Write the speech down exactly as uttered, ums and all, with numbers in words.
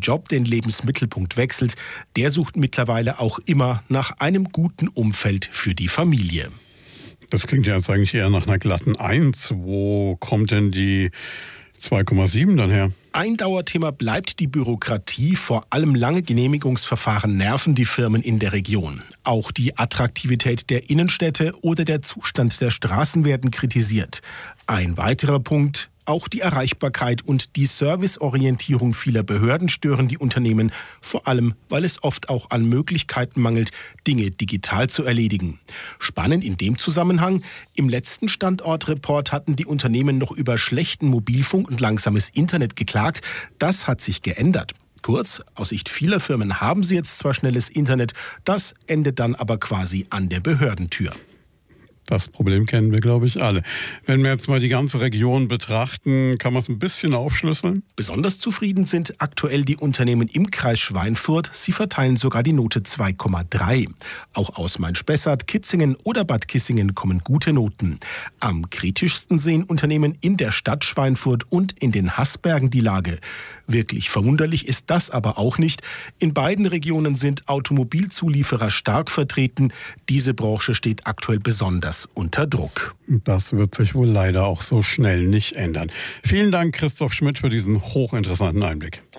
Job den Lebensmittelpunkt wechselt, der sucht mittlerweile auch immer nach einem guten Umfeld für die Familie. Das klingt ja jetzt eigentlich eher nach einer glatten Eins. Wo kommt denn die zwei Komma sieben dann her? Ein Dauerthema bleibt die Bürokratie. Vor allem lange Genehmigungsverfahren nerven die Firmen in der Region. Auch die Attraktivität der Innenstädte oder der Zustand der Straßen werden kritisiert. Ein weiterer Punkt: Auch die Erreichbarkeit und die Serviceorientierung vieler Behörden stören die Unternehmen, vor allem, weil es oft auch an Möglichkeiten mangelt, Dinge digital zu erledigen. Spannend in dem Zusammenhang: Im letzten Standortreport hatten die Unternehmen noch über schlechten Mobilfunk und langsames Internet geklagt. Das hat sich geändert. Kurz, aus Sicht vieler Firmen haben sie jetzt zwar schnelles Internet, das endet dann aber quasi an der Behördentür. Das Problem kennen wir, glaube ich, alle. Wenn wir jetzt mal die ganze Region betrachten, kann man es ein bisschen aufschlüsseln? Besonders zufrieden sind aktuell die Unternehmen im Kreis Schweinfurt. Sie verteilen sogar die Note zwei Komma drei. Auch aus Main-Spessart, Kitzingen oder Bad Kissingen kommen gute Noten. Am kritischsten sehen Unternehmen in der Stadt Schweinfurt und in den Haßbergen die Lage. Wirklich verwunderlich ist das aber auch nicht. In beiden Regionen sind Automobilzulieferer stark vertreten. Diese Branche steht aktuell besonders unter Druck. Das wird sich wohl leider auch so schnell nicht ändern. Vielen Dank, Christoph Schmidt, für diesen hochinteressanten Einblick.